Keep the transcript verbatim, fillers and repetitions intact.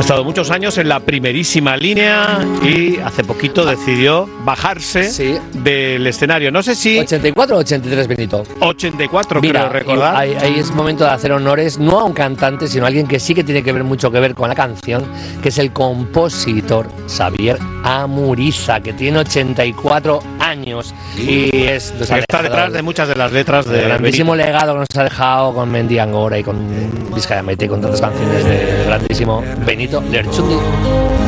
estado muchos años en la primerísima línea y hace poquito decidió bajarse sí. del escenario. No sé si... ¿ochenta y cuatro o ochenta y tres, Benito? ochenta y cuatro, Mira, creo recordar. Ahí, ahí es momento de hacer honores, no a un cantante, sino a alguien que sí que tiene que ver mucho que ver con la canción, que es el compositor Xavier Amuriza, que tiene ochenta y cuatro años y es... Nos está detrás de muchas de las letras de... El grandísimo legado que nos ha dejado con Mendy Angora y con Vizcaya Maite y con tantas canciones de grandísimo Benito Lerchundi.